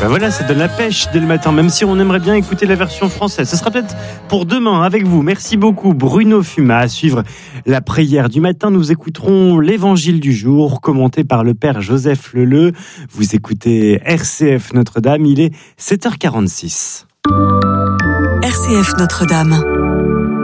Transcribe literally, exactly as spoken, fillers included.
ben voilà, ça donne la pêche dès le matin, même si on aimerait bien écouter la version française. Ce sera peut-être pour demain avec vous. Merci beaucoup Bruno Fuma. À suivre la prière du matin, nous écouterons l'évangile du jour commenté par le père Joseph Leleu. Vous écoutez R C F Notre-Dame, il est sept heures quarante-six. R C F Notre-Dame.